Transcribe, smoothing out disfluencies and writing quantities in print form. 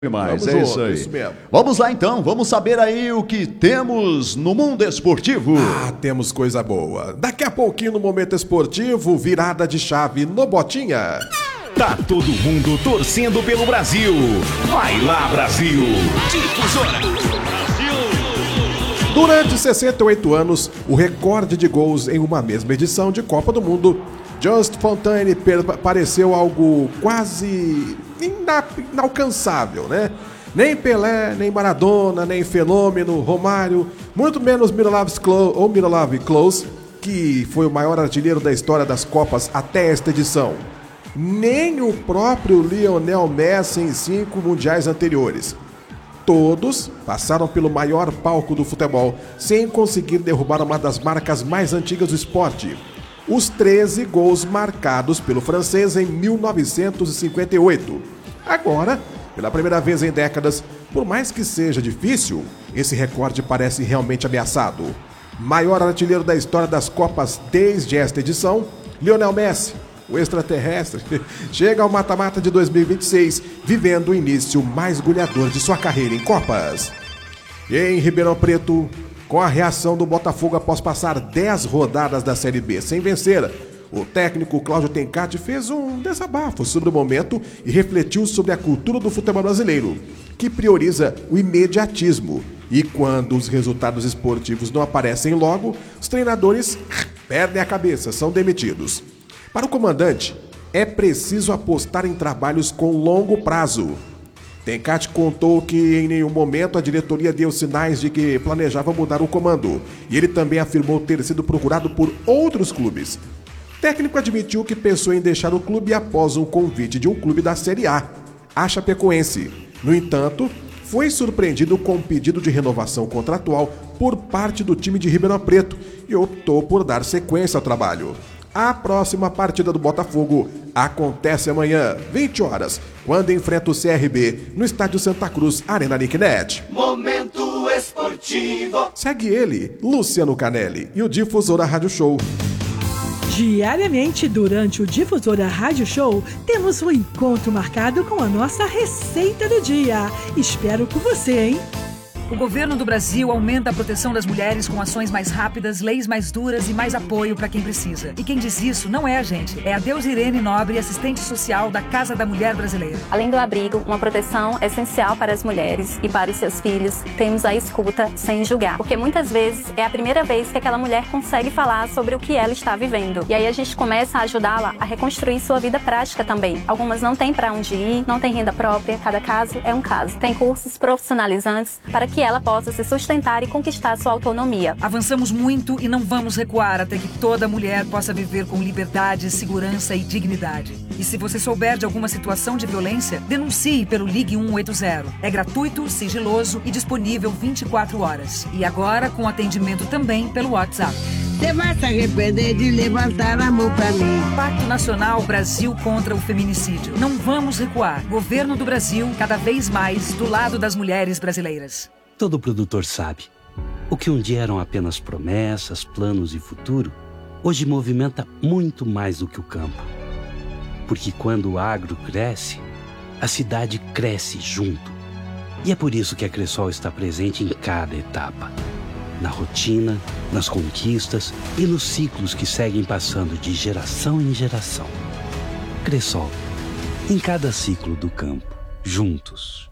Mais, é isso aí. Isso mesmo. Vamos lá então, vamos saber aí o que temos no mundo esportivo. Temos coisa boa. Daqui a pouquinho no Momento Esportivo, virada de chave no Botinha. Tá todo mundo torcendo pelo Brasil. Vai lá, Brasil. Difusora. Durante 68 anos, o recorde de gols em uma mesma edição de Copa do Mundo, Just Fontaine pareceu algo quase inalcançável, né? Nem Pelé, nem Maradona, nem Fenômeno, Romário, muito menos Miroslav Klose, que foi o maior artilheiro da história das Copas até esta edição. Nem o próprio Lionel Messi em 5 mundiais anteriores. Todos passaram pelo maior palco do futebol, sem conseguir derrubar uma das marcas mais antigas do esporte. Os 13 gols marcados pelo francês em 1958. Agora, pela primeira vez em décadas, por mais que seja difícil, esse recorde parece realmente ameaçado. Maior artilheiro da história das Copas desde esta edição, Lionel Messi, o extraterrestre, chega ao mata-mata de 2026, vivendo o início mais goleador de sua carreira em Copas. E em Ribeirão Preto, com a reação do Botafogo após passar 10 rodadas da Série B sem vencer, o técnico Cláudio Tencati fez um desabafo sobre o momento e refletiu sobre a cultura do futebol brasileiro, que prioriza o imediatismo. E quando os resultados esportivos não aparecem logo, os treinadores perdem a cabeça, são demitidos. Para o comandante, é preciso apostar em trabalhos com longo prazo. Tencati contou que em nenhum momento a diretoria deu sinais de que planejava mudar o comando, e ele também afirmou ter sido procurado por outros clubes. O técnico admitiu que pensou em deixar o clube após um convite de um clube da Série A Chapecoense. No entanto, foi surpreendido com um pedido de renovação contratual por parte do time de Ribeirão Preto e optou por dar sequência ao trabalho. A próxima partida do Botafogo acontece amanhã, 20 horas, quando enfrenta o CRB no estádio Santa Cruz, Arena Nicknet. Momento Esportivo. Segue ele, Luciano Canelli, e o Difusora Rádio Show. Diariamente, durante o Difusora Rádio Show, temos um encontro marcado com a nossa receita do dia. Espero por você, hein? O governo do Brasil aumenta a proteção das mulheres com ações mais rápidas, leis mais duras e mais apoio para quem precisa. E quem diz isso não é a gente, é a Deusirene Nobre, assistente social da Casa da Mulher Brasileira. Além do abrigo, uma proteção essencial para as mulheres e para os seus filhos, temos a escuta sem julgar. Porque muitas vezes é a primeira vez que aquela mulher consegue falar sobre o que ela está vivendo. E aí a gente começa a ajudá-la a reconstruir sua vida prática também. Algumas não têm para onde ir, não têm renda própria, cada caso é um caso. Tem cursos profissionalizantes para que ela possa se sustentar e conquistar sua autonomia. Avançamos muito e não vamos recuar até que toda mulher possa viver com liberdade, segurança e dignidade. E se você souber de alguma situação de violência, denuncie pelo Ligue 180. É gratuito, sigiloso e disponível 24 horas. E agora com atendimento também pelo WhatsApp. Você vai se arrepender de levantar a mão pra mim. Pacto Nacional Brasil contra o Feminicídio. Não vamos recuar. Governo do Brasil, cada vez mais do lado das mulheres brasileiras. Todo produtor sabe. O que um dia eram apenas promessas, planos e futuro, hoje movimenta muito mais do que o campo. Porque quando o agro cresce, a cidade cresce junto. E é por isso que a Cressol está presente em cada etapa. Na rotina, nas conquistas e nos ciclos que seguem passando de geração em geração. Cressol, em cada ciclo do campo, juntos.